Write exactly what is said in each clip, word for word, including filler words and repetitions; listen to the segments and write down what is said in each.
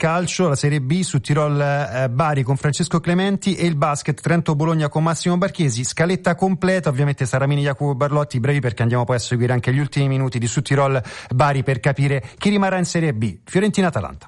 calcio, la Serie B, su Tirol eh, Bari con Francesco Clementi e il basket Trento Bologna con Massimo Barchesi. Scaletta completa, ovviamente Saramini, Jacopo Barlotti, brevi perché andiamo poi a seguire anche gli ultimi minuti di su Tirol Bari per capire chi rimarrà in Serie B. Fiorentina-Atalanta.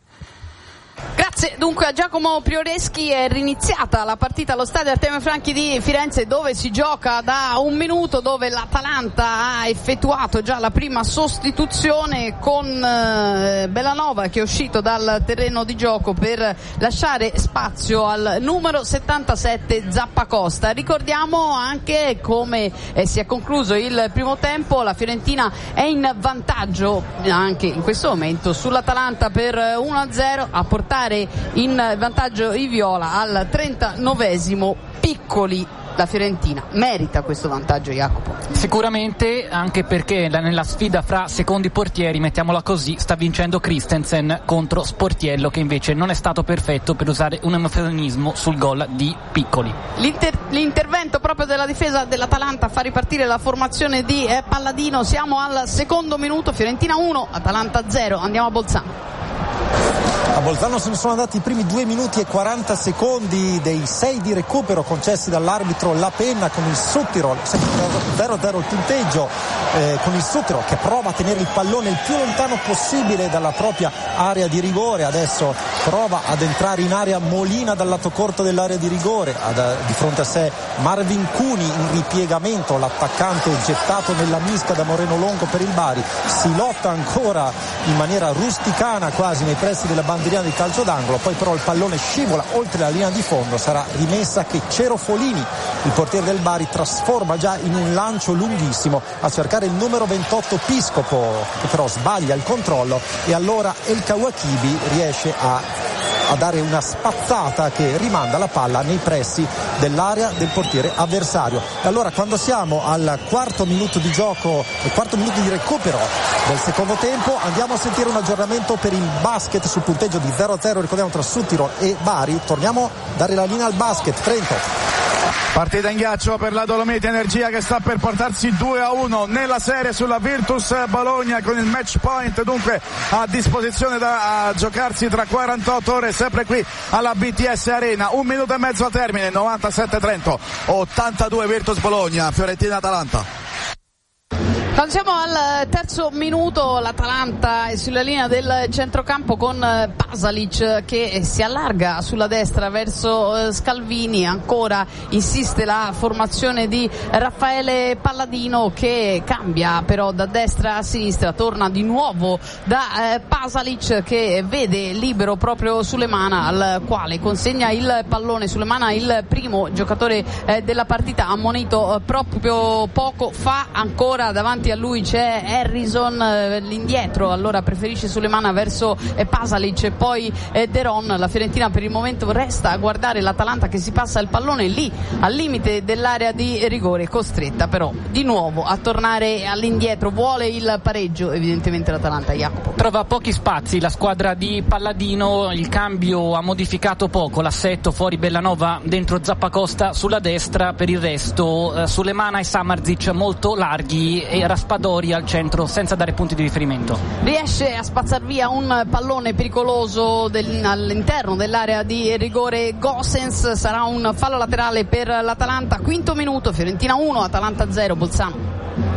Grazie dunque a Giacomo Prioreschi. È riniziata la partita allo stadio Artemio Franchi di Firenze, dove si gioca da un minuto, dove l'Atalanta ha effettuato già la prima sostituzione con eh, Bellanova, che è uscito dal terreno di gioco per lasciare spazio al numero settantasette Zappacosta. Ricordiamo anche come eh, si è concluso il primo tempo. La Fiorentina è in vantaggio anche in questo momento sull'Atalanta per uno a zero, a portare in vantaggio i viola al trentanovesimo. Piccoli, la Fiorentina merita questo vantaggio, Jacopo. Sicuramente, anche perché nella sfida fra secondi portieri, mettiamola così, sta vincendo Christensen contro Sportiello, che invece non è stato perfetto, per usare un eufemismo, sul gol di Piccoli. L'inter- l'intervento proprio della difesa dell'Atalanta fa ripartire la formazione di eh, Palladino. Siamo al secondo minuto, Fiorentina uno, Atalanta zero. Andiamo a Bolzano. A Bolzano se ne sono andati i primi due minuti e quaranta secondi dei sei di recupero concessi dall'arbitro La Penna, con il Südtirol zero a zero il punteggio, eh, con il Südtirol che prova a tenere il pallone il più lontano possibile dalla propria area di rigore. Adesso prova ad entrare in area Molina dal lato corto dell'area di rigore, ad, di fronte a sé Marvin Cuni in ripiegamento, l'attaccante gettato nella misca da Moreno Longo per il Bari. Si lotta ancora in maniera rusticana quasi nei pressi della bandierina di calcio d'angolo, poi però il pallone scivola oltre la linea di fondo. Sarà rimessa che Cerofolini, il portiere del Bari, trasforma già in un lancio lunghissimo a cercare il numero ventotto Piscopo, che però sbaglia il controllo, e allora El Kawakibi riesce a a dare una spazzata che rimanda la palla nei pressi dell'area del portiere avversario. E allora, quando siamo al quarto minuto di gioco, il quarto minuto di recupero del secondo tempo, andiamo a sentire un aggiornamento per il basket sul punteggio di zero a zero, ricordiamo, tra Südtirol e Bari. Torniamo a dare la linea al basket. Trento. Partita in ghiaccio per la Dolomiti Energia, che sta per portarsi due a uno nella serie sulla Virtus Bologna, con il match point dunque a disposizione da a giocarsi tra quarantotto ore, sempre qui alla B T S Arena. Un minuto e mezzo al termine, novantasette Trento, ottantadue Virtus Bologna. Fiorentina Atalanta. Quando siamo al terzo minuto, l'Atalanta è sulla linea del centrocampo con Pasalic che si allarga sulla destra verso Scalvini. Ancora insiste la formazione di Raffaele Palladino, che cambia però da destra a sinistra, torna di nuovo da Pasalic, che vede libero proprio Sulemana, al quale consegna il pallone. Sulemana, il primo giocatore della partita, ammonito proprio poco fa. Ancora davanti a lui c'è Harrison, eh, l'indietro, allora preferisce Sulemana verso eh, Pasalic e poi eh, Deron. La Fiorentina per il momento resta a guardare l'Atalanta che si passa il pallone lì al limite dell'area di rigore, costretta però di nuovo a tornare all'indietro. Vuole il pareggio evidentemente l'Atalanta, Jacopo. Trova pochi spazi la squadra di Palladino, il cambio ha modificato poco l'assetto, fuori Bellanova, dentro Zappacosta sulla destra. Per il resto eh, Sulemana e Samardzic molto larghi e Raspadori al centro senza dare punti di riferimento. Riesce a spazzar via un pallone pericoloso del, all'interno dell'area di rigore Gosens. Sarà un fallo laterale per l'Atalanta. Quinto minuto, Fiorentina uno, Atalanta zero. Bolzano.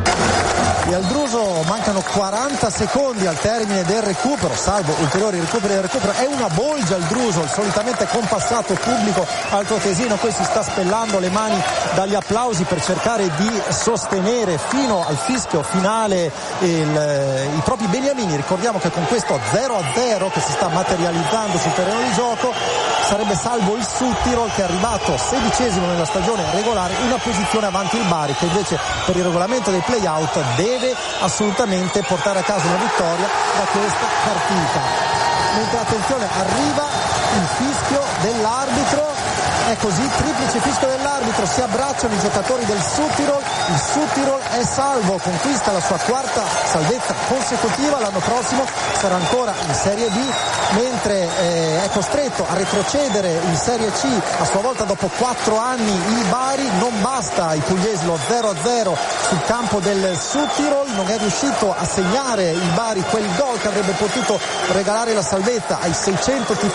E al Druso mancano quaranta secondi al termine del recupero, salvo ulteriori recuperi del recupero. È una bolgia il Druso, il solitamente compassato pubblico altoatesino. Poi si sta spellando le mani dagli applausi per cercare di sostenere fino al fischio finale il, i propri beniamini. Ricordiamo che con questo zero a zero che si sta materializzando sul terreno di gioco sarebbe salvo il Südtirol, che è arrivato sedicesimo nella stagione regolare, una posizione avanti il Bari, che invece per il regolamento dei play-out deve assolutamente portare a casa una vittoria da questa partita. Mentre, attenzione, arriva il fischio dell'arbitro è così, triplice fischio dell'arbitro, si abbracciano i giocatori del Südtirol, il Südtirol è salvo, conquista la sua quarta salvezza consecutiva, l'anno prossimo sarà ancora in Serie B, mentre eh, è costretto a retrocedere in Serie C a sua volta dopo quattro anni il Bari. Non basta ai pugliesi lo zero a zero sul campo del Südtirol, non è riuscito a segnare il Bari quel gol che avrebbe potuto regalare la salvezza ai seicento tifosi